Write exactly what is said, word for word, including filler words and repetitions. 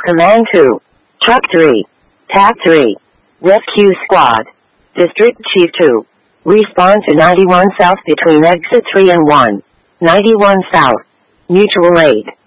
Command two. Truck three. T A C three. Rescue Squad. District Chief two. Respond to ninety-one South between exit three and one. ninety-one South. Mutual aid.